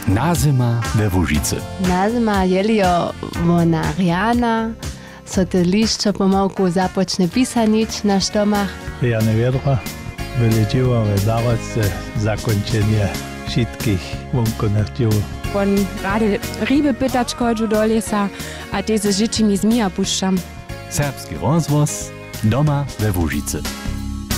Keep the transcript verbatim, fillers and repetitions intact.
Nazima we Łužicy. Nazima jelio wona Riana, so te liščo pomałku započne pisanić na štomach. Ja nie wiedra, wyledziłam zaraz zakończenie wszystkich wąkonych dzieł. On rady ryby pytać końcu do lesa, a te ze życzymi zmija puszczam. Serbski rozvoz doma we Łužicy.